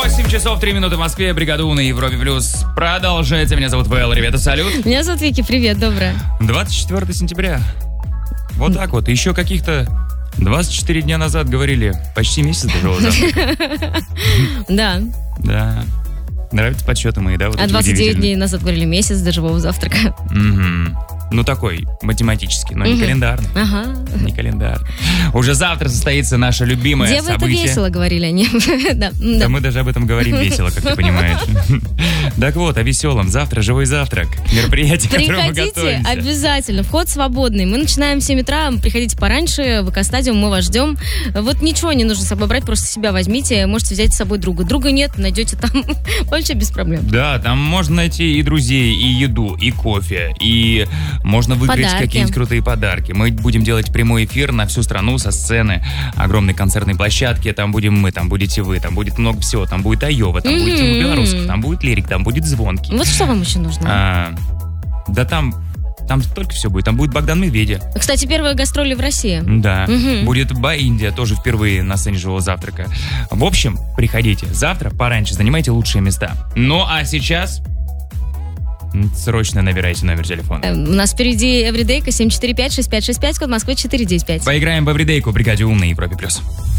8 часов 3 минуты в Москве. Бригада У на Европе Плюс продолжается. Меня зовут Вэл. Ребята, салют. Меня зовут Вики. Привет, доброе. 24 сентября. Вот так вот. Еще каких-то 24 дня назад говорили, почти месяц дожил завтра. Да. Да. Нравятся подсчеты мои, да? Вот а 29 дней назад говорили месяц до живого завтрака. Ну, такой математический, но не календарный. Ага. Не календарный. Уже завтра состоится наше любимое Где событие. вы это весело, говорили они. Да мы даже об этом говорим весело, как ты понимаешь. Так вот, о веселом. Завтра живой завтрак. Мероприятие, к которому мы Приходите готовимся. обязательно. Вход свободный. Мы начинаем в 7 утра. Приходите пораньше. В ВК-стадиум, мы вас ждем. Вот ничего не нужно с собой брать, просто себя возьмите. Можете взять с собой друга. Друга нет, найдете там вообще без проблем. Да, там можно найти и друзей, и еду, и кофе, и можно выиграть Подарки. какие-нибудь крутые подарки. Мы будем делать прямой эфир на всю страну со сцены огромной концертной площадки. Там будем мы, там будете вы, там будет много всего. Там будет Айова, там будет Тима Белорусских, там будет Лирик, там будет Звонкий. Вот что вам еще нужно? Да там столько всего будет. Там будет Богдан Медведя. Кстати, первые гастроли в России. Да. Будет Ба-Индия, тоже впервые на сцене живого завтрака. В общем, приходите. Завтра пораньше занимайте лучшие места. Ну, а сейчас срочно набирайте номер телефона. У нас впереди Эвридейка 745-6565, код Москвы 495. Поиграем в Эвридейку в бригаде У на Европе Плюс.